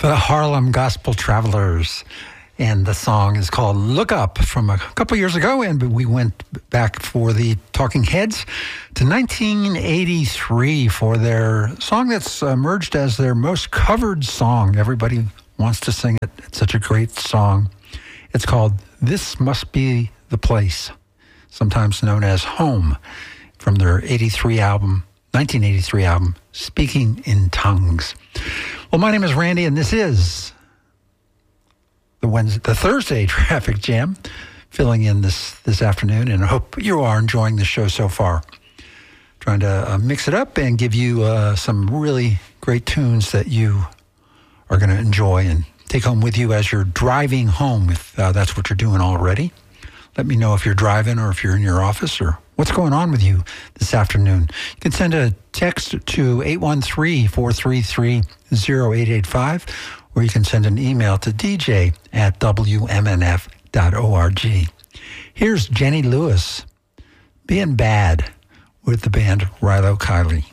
The Harlem Gospel Travelers. And the song is called Look Up from a couple years ago. And we went back for the Talking Heads to 1983 for their song that's emerged as their most covered song. Everybody wants to sing it. It's such a great song. It's called This Must Be the Place, sometimes known as Home, from their 1983 album, Speaking in Tongues. Well, my name is Randy, and this is the Thursday Traffic Jam, filling in this afternoon, and I hope you are enjoying the show so far. Trying to mix it up and give you some really great tunes that you are going to enjoy and take home with you as you're driving home, if that's what you're doing already. Let me know if you're driving or if you're in your office or what's going on with you this afternoon. You can send a text to 813-433-0885, or you can send an email to dj@wmnf.org. Here's Jenny Lewis, Being Bad, with the band Rilo Kiley.